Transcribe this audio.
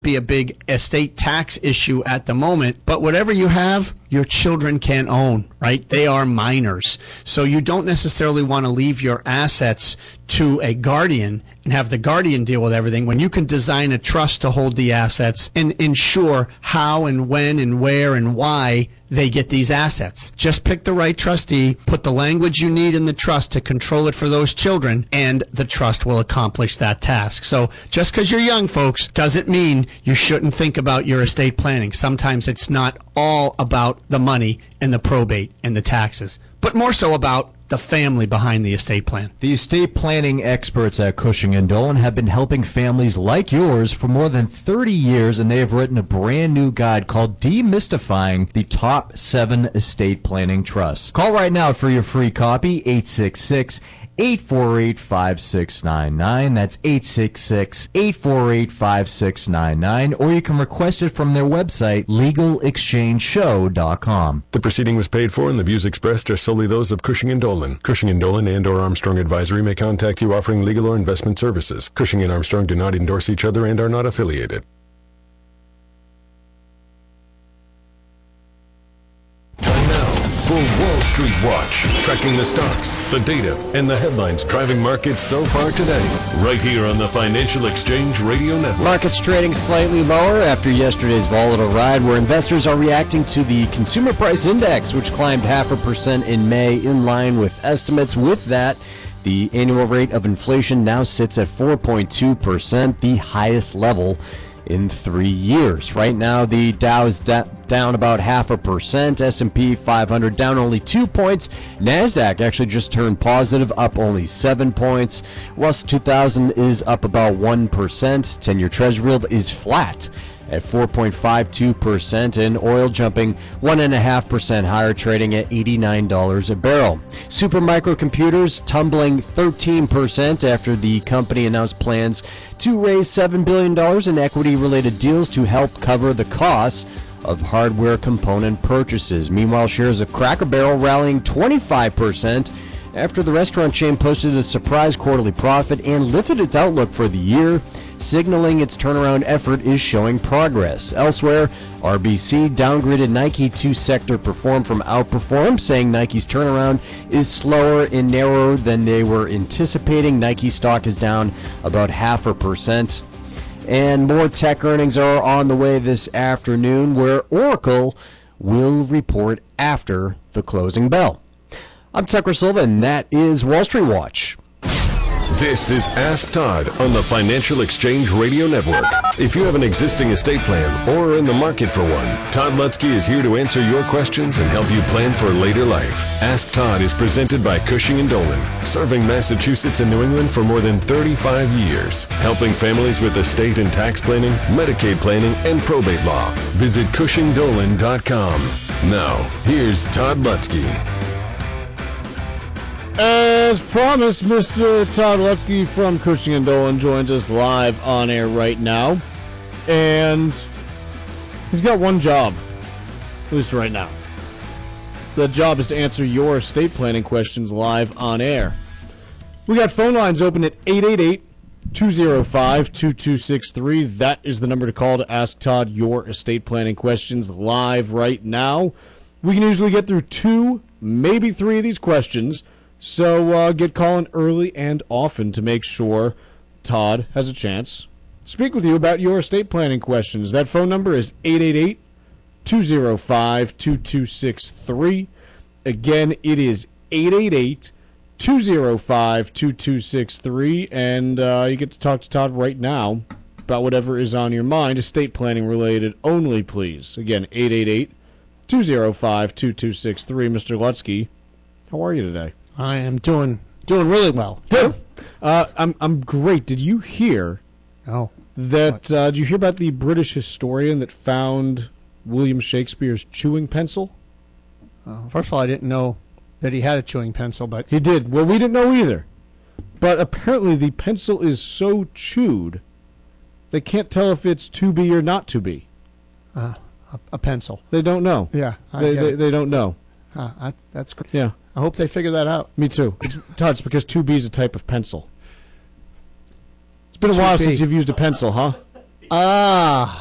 be a big estate tax issue at the moment, but whatever you have, your children can own, right? They are minors. So you don't necessarily want to leave your assets to a guardian and have the guardian deal with everything when you can design a trust to hold the assets and ensure how and when and where and why they get these assets. Just pick the right trustee, put the language you need in the trust to control it for those children, and the trust will accomplish that task. So just because you're young, folks, doesn't mean you shouldn't think about your estate planning. Sometimes it's not all about the money and the probate and the taxes, but more so about the family behind the estate plan. The estate planning experts at Cushing & Dolan have been helping families like yours for more than 30 years, and they have written a brand new guide called Demystifying the Top 7 Estate Planning Trusts. Call right now for your free copy, 866-848-5699. That's 866-848-5699. Or you can request it from their website, LegalExchangeShow.com. The proceeding was paid for, and the views expressed are solely those of Cushing & Dolan. Cushing & Dolan and or Armstrong Advisory may contact you offering legal or investment services. Cushing & Armstrong do not endorse each other and are not affiliated. Time now for Wall Street Watch, tracking the stocks, the data, and the headlines driving markets so far today. Right here on the Financial Exchange Radio Network. Markets trading slightly lower after yesterday's volatile ride, where investors are reacting to the Consumer Price Index, which climbed 0.5% in May, in line with estimates. With that, the annual rate of inflation now sits at 4.2%, the highest level in 3 years. Right now, the Dow is down about 0.5%, S&P 500 down only 2 points, NASDAQ actually just turned positive, up only 7 points, Russell 2000 is up about 1%, 10-year Treasury yield is flat at 4.52%, and oil jumping 1.5% higher, trading at $89 a barrel. Supermicro Computers tumbling 13% after the company announced plans to raise $7 billion in equity-related deals to help cover the costs of hardware component purchases. Meanwhile, shares of Cracker Barrel rallying 25% after the restaurant chain posted a surprise quarterly profit and lifted its outlook for the year, signaling its turnaround effort is showing progress. Elsewhere, RBC downgraded Nike to sector perform from outperform, saying Nike's turnaround is slower and narrower than they were anticipating. Nike stock is down about 0.5%. And more tech earnings are on the way this afternoon, where Oracle will report after the closing bell. I'm Tucker Silva, and that is Wall Street Watch. This is Ask Todd on the Financial Exchange Radio Network. If you have an existing estate plan or are in the market for one, Todd Lutzke is here to answer your questions and help you plan for later life. Ask Todd is presented by Cushing & Dolan, serving Massachusetts and New England for more than 35 years, helping families with estate and tax planning, Medicaid planning, and probate law. Visit CushingDolan.com. Now, here's Todd Lutzke. As promised, Mr. Todd Lutzke from Cushing & Dolan joins us live on air right now. And he's got one job, at least right now. The job is to answer your estate planning questions live on air. We got phone lines open at 888-205-2263. That is the number to call to ask Todd your estate planning questions live right now. We can usually get through 2, maybe 3 of these questions. So get calling early and often to make sure Todd has a chance to speak with you about your estate planning questions. That phone number is 888-205-2263. Again, it is 888-205-2263. And you get to talk to Todd right now about whatever is on your mind, estate planning related only, please. Again, 888-205-2263. Mr. Lutzke, how are you today? I am doing really well. Good. I'm great. Did you hear that? Did you hear about the British historian that found William Shakespeare's chewing pencil? First of all, I didn't know that he had a chewing pencil, but he did. Well, we didn't know either. But apparently, the pencil is so chewed they can't tell if it's to be or not to be. A pencil. They don't know. Yeah, they don't know. That's great. Yeah. I hope they figure that out. Me too. Todd, it's because 2B is a type of pencil. It's been a while since you've used a pencil, huh? Ah.